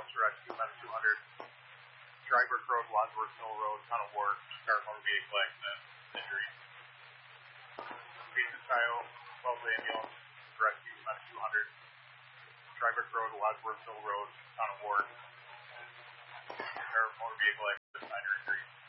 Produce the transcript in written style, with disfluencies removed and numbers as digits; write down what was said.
ambulance rescue, Medic 200. Dry Brook Road, Wadsworth Hill Road, tunnel work, car motor vehicle accident, injury. Phoenix, Ohio, Wellesley ambulance rescue, Medic 200. Dry Brook Road, Wadsworth Hill Road, tunnel work, car motor vehicle accident, minor injury.